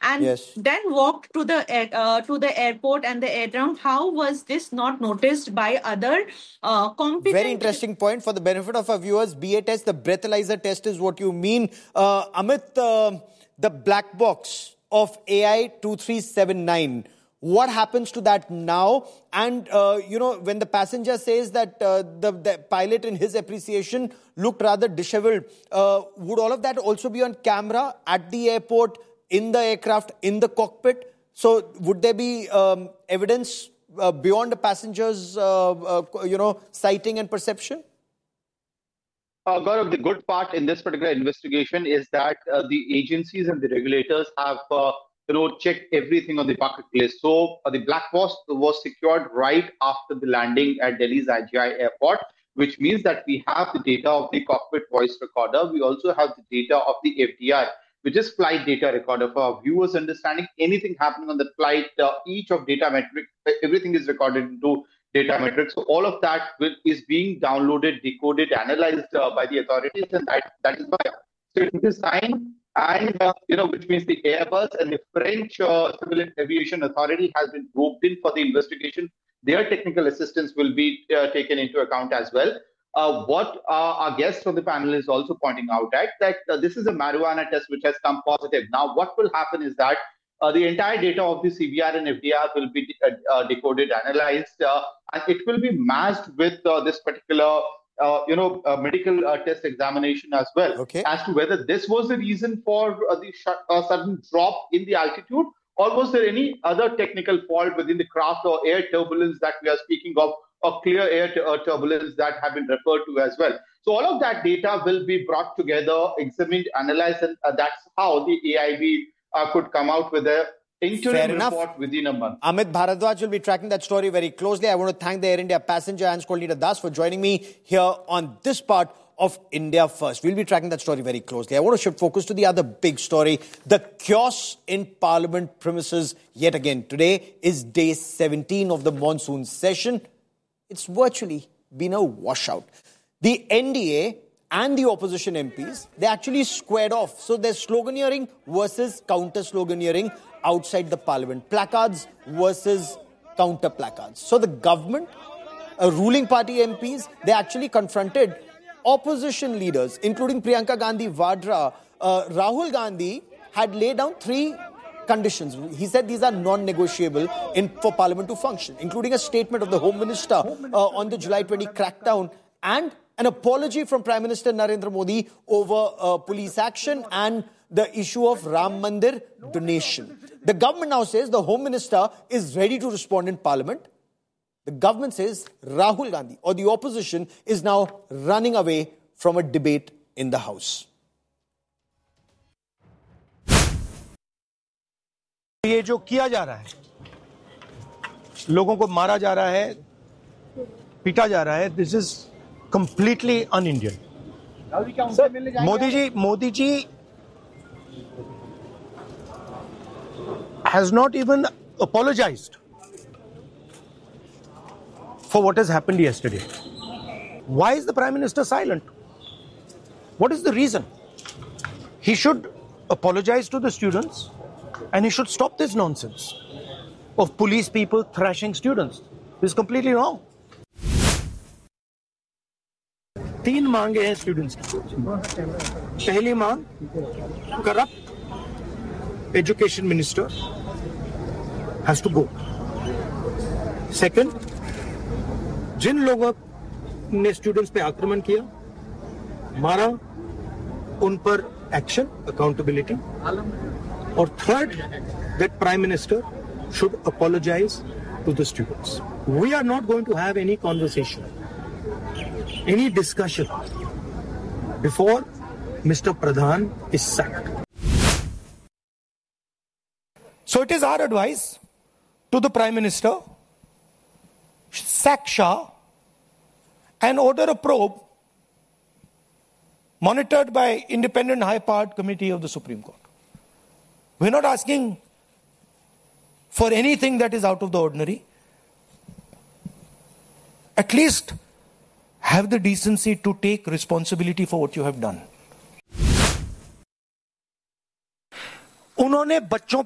and then walked to the airport and the airground. How was this not noticed by other competent? Very interesting point. For the benefit of our viewers, BA test, the breathalyzer test is what you mean. Amit, the black box of AI 2379. What happens to that now? And, when the passenger says that the pilot in his appreciation looked rather disheveled, would all of that also be on camera at the airport, in the aircraft, in the cockpit? So would there be evidence beyond the passenger's, sighting and perception? Gaurav, the good part in this particular investigation is that the agencies and the regulators have checked everything on the bucket list. So the black box was secured right after the landing at Delhi's IGI airport, which means that we have the data of the cockpit voice recorder. We also have the data of the FDR, which is flight data recorder. For our viewers' understanding, anything happening on the flight, each of data metric, everything is recorded into data metrics. So all of that is being downloaded, decoded, analyzed by the authorities, and that is why it is signed. And, which means the Airbus and the French Civil Aviation Authority has been roped in for the investigation. Their technical assistance will be taken into account as well. What our guest on the panel is also pointing out at that this is a marijuana test which has come positive. Now, what will happen is that the entire data of the CVR and FDR will be decoded, analyzed, and it will be matched with this particular medical test examination as well, as to whether this was the reason for the sudden drop in the altitude, or was there any other technical fault within the craft or air turbulence that we are speaking of, or clear air turbulence that have been referred to as well. So all of that data will be brought together, examined, analyzed, and that's how the AIB could come out with a interim report within a month. Amit Bharadwaj will be tracking that story very closely. I want to thank the Air India passenger, Anskolnita Das, for joining me here on this part of India First. We'll be tracking that story very closely. I want to shift focus to the other big story, the chaos in Parliament premises yet again. Today is day 17 of the monsoon session. It's virtually been a washout. The NDA and the opposition MPs, they actually squared off. So there's sloganeering versus counter-sloganeering outside the parliament. Placards versus counter-placards. So the government, ruling party MPs, they actually confronted opposition leaders, including Priyanka Gandhi Vadra. Rahul Gandhi had laid down 3 conditions. He said these are non-negotiable for Parliament to function, including a statement of the Home Minister on the July 20 crackdown and an apology from Prime Minister Narendra Modi over police action and the issue of Ram Mandir donation. The government now says the Home Minister is ready to respond in Parliament. The government says Rahul Gandhi or the opposition is now running away from a debate in the House. ये जो किया जा रहा है, लोगों को मारा जा रहा है, पीटा जा रहा है, this is completely un-Indian. Modi ji has not even apologized for what has happened yesterday. Why is the Prime Minister silent? What is the reason? He should apologize to the students and he should stop this nonsense of police people thrashing students. This is completely wrong. 3 मांगे हैं students की. पहली मांग, corrupt education minister has to go. Second, जिन लोगों ने students पे आक्रमण किया, मारा, उन पर action, accountability. Or third, that Prime Minister should apologize to the students. We are not going to have any conversation, any discussion before Mr. Pradhan is sacked. So it is our advice to the Prime Minister, sack Shah and order a probe monitored by independent high-powered committee of the Supreme Court. We're not asking for anything that is out of the ordinary. At least have the decency to take responsibility for what you have done. उन्होंने बच्चों